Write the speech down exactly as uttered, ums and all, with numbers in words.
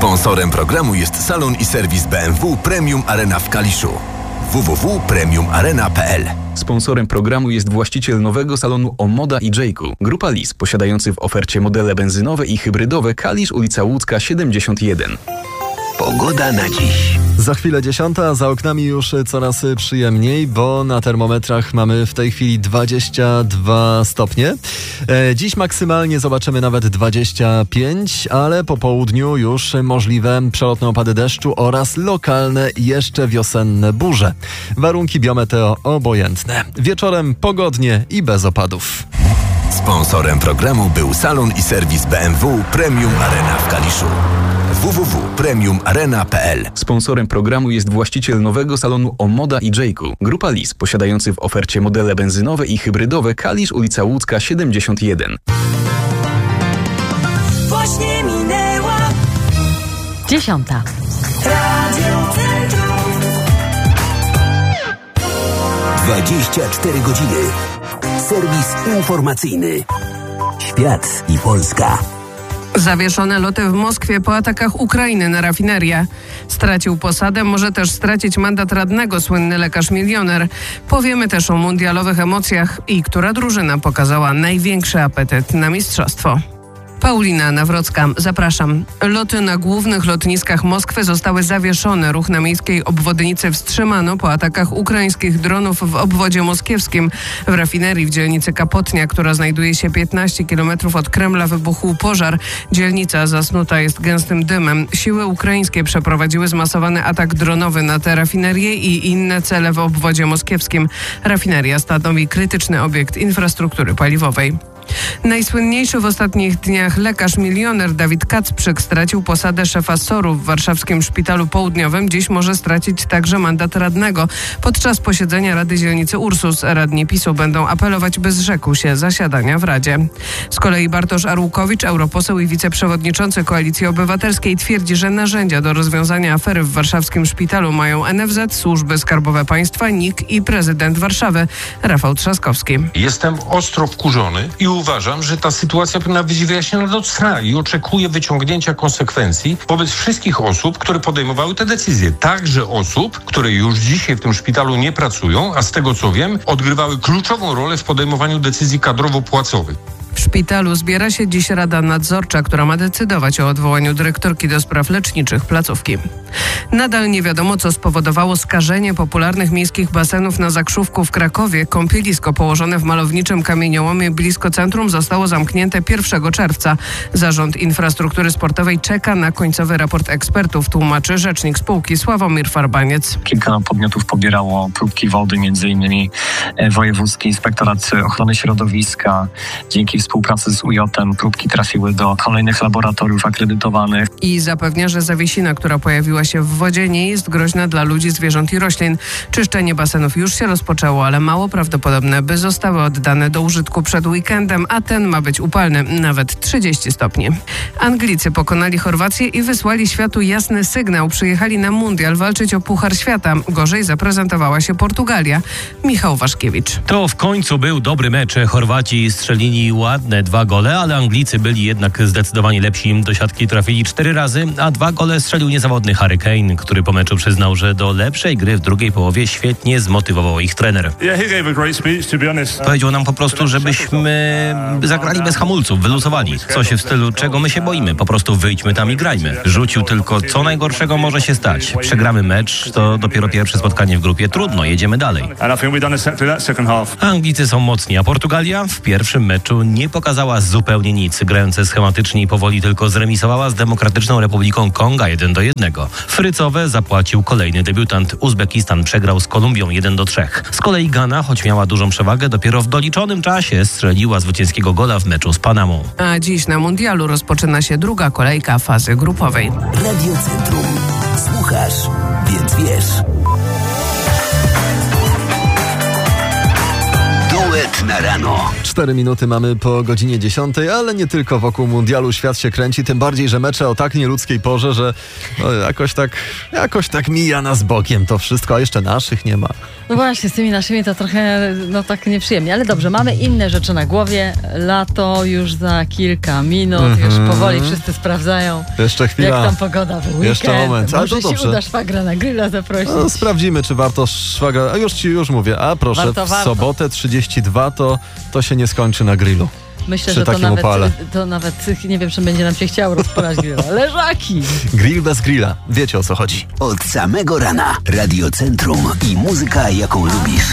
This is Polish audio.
Sponsorem programu jest salon i serwis B M W Premium Arena w Kaliszu. w w w kropka premium arena kropka p l. Sponsorem programu jest właściciel nowego salonu Omoda i Jayku. Grupa Lis, posiadający w ofercie modele benzynowe i hybrydowe. Kalisz, ulica Łódzka siedemdziesiąt jeden. Pogoda na dziś. Za chwilę dziesiąta, za oknami już coraz przyjemniej, bo na termometrach mamy w tej chwili dwadzieścia dwa stopnie. E, dziś maksymalnie zobaczymy nawet dwadzieścia pięć, ale po południu już możliwe przelotne opady deszczu oraz lokalne jeszcze wiosenne burze. Warunki biometeo obojętne. Wieczorem pogodnie i bez opadów. Sponsorem programu był salon i serwis B M W Premium Arena w Kaliszu. w w w kropka premium arena kropka p l. Sponsorem programu jest właściciel nowego salonu Omoda i Jayku. Grupa Lis, posiadający w ofercie modele benzynowe i hybrydowe. Kalisz, ulica Łódzka siedemdziesiąt jeden. Właśnie minęła dziesiąta. Radio Centrum. dwadzieścia cztery godziny. Serwis informacyjny. Świat i Polska. Zawieszone loty w Moskwie po atakach Ukrainy na rafinerię. Stracił posadę, może też stracić mandat radnego słynny lekarz milioner. Powiemy też o mundialowych emocjach i która drużyna pokazała największy apetyt na mistrzostwo. Paulina Nawrocka, zapraszam. Loty na głównych lotniskach Moskwy zostały zawieszone. Ruch na miejskiej obwodnicy wstrzymano po atakach ukraińskich dronów w obwodzie moskiewskim. W rafinerii w dzielnicy Kapotnia, która znajduje się piętnaście kilometrów od Kremla, wybuchł pożar. Dzielnica zasnuta jest gęstym dymem. Siły ukraińskie przeprowadziły zmasowany atak dronowy na tę rafinerię i inne cele w obwodzie moskiewskim. Rafineria stanowi krytyczny obiekt infrastruktury paliwowej. Najsłynniejszy w ostatnich dniach lekarz milioner Dawid Kacprzyk stracił posadę szefa S O R-u w warszawskim szpitalu południowym. Dziś może stracić także mandat radnego. Podczas posiedzenia Rady Dzielnicy Ursus radni PiSu będą apelować, by zrzekł się zasiadania w Radzie. Z kolei Bartosz Arłukowicz, europoseł i wiceprzewodniczący Koalicji Obywatelskiej, twierdzi, że narzędzia do rozwiązania afery w warszawskim szpitalu mają N F Z, służby skarbowe państwa, N I K i prezydent Warszawy Rafał Trzaskowski. Jestem ostro wkurzony i uważam, że ta sytuacja powinna być wyjaśniona do cna i oczekuję wyciągnięcia konsekwencji wobec wszystkich osób, które podejmowały te decyzje. Także osób, które już dzisiaj w tym szpitalu nie pracują, a z tego co wiem, odgrywały kluczową rolę w podejmowaniu decyzji kadrowo-płacowych. W szpitalu zbiera się dziś Rada Nadzorcza, która ma decydować o odwołaniu dyrektorki do spraw leczniczych placówki. Nadal nie wiadomo, co spowodowało skażenie popularnych miejskich basenów na Zakrzówku w Krakowie. Kąpielisko położone w malowniczym kamieniołomie blisko centrum zostało zamknięte pierwszego czerwca. Zarząd Infrastruktury Sportowej czeka na końcowy raport ekspertów, tłumaczy rzecznik spółki Sławomir Farbaniec. Kilka podmiotów pobierało próbki wody, między innymi Wojewódzki Inspektorat Ochrony Środowiska. Dzięki współpracy z U J-em próbki trafiły do kolejnych laboratoriów akredytowanych. I zapewnia, że zawiesina, która pojawiła się w wodzie, nie jest groźna dla ludzi, zwierząt i roślin. Czyszczenie basenów już się rozpoczęło, ale mało prawdopodobne, by zostały oddane do użytku przed weekendem, a ten ma być upalny, nawet trzydzieści stopni. Anglicy pokonali Chorwację i wysłali światu jasny sygnał. Przyjechali na mundial walczyć o Puchar Świata. Gorzej zaprezentowała się Portugalia. Michał Waszkiewicz. To w końcu był dobry mecz. Chorwaci strzelili ładne dwa gole, ale Anglicy byli jednak zdecydowanie lepsi. Do siatki trafili cztery razy, a dwa gole strzelił niezawodny Harry Kane, który po meczu przyznał, że do lepszej gry w drugiej połowie świetnie zmotywował ich trener. Powiedział nam po prostu, żebyśmy zagrali bez hamulców, wyluzowali. Coś w stylu, czego my się boimy, po prostu wyjdźmy tam i grajmy. Rzucił tylko, co najgorszego może się stać. Przegramy mecz, to dopiero pierwsze spotkanie w grupie, trudno, jedziemy dalej. Anglicy są mocni, a Portugalia w pierwszym meczu nie pokazała zupełnie nic. Grające schematycznie i powoli tylko zremisowała z Demokratyczną Republiką Konga jeden do jednego. Frycowe zapłacił kolejny debiutant. Uzbekistan przegrał z Kolumbią jeden do trzech. Z kolei Gana, choć miała dużą przewagę, dopiero w doliczonym czasie strzeliła zwycięskiego gola w meczu z Panamą. A dziś na mundialu rozpoczyna się druga kolejka fazy grupowej. Radio Centrum. Słuchasz, więc wiesz. Duet Hit na rano. Cztery minuty mamy po godzinie dziesiątej, ale nie tylko wokół mundialu świat się kręci, tym bardziej, że mecze o tak nieludzkiej porze, że no, jakoś tak jakoś tak mija nas bokiem to wszystko, a jeszcze naszych nie ma. No właśnie, z tymi naszymi to trochę, no tak nieprzyjemnie, ale dobrze, mamy inne rzeczy na głowie. Lato już za kilka minut, mm-hmm. już powoli wszyscy sprawdzają, jeszcze chwila. Jak tam pogoda w weekend. Jeszcze moment. Może to się dobrze. uda szwagra na grilla zaprosić. No, sprawdzimy, czy warto szwagra, a już ci już mówię, a proszę, warto, w warto. sobotę trzydzieści dwa to, to się nie skończy na grillu. Myślę, Przy że to takim nawet, upale. to nawet, nie wiem, czy będzie nam się chciało rozpalać grilla. Leżaki! Grill bez grilla. Wiecie, o co chodzi. Od samego rana Radio Centrum i muzyka, jaką lubisz.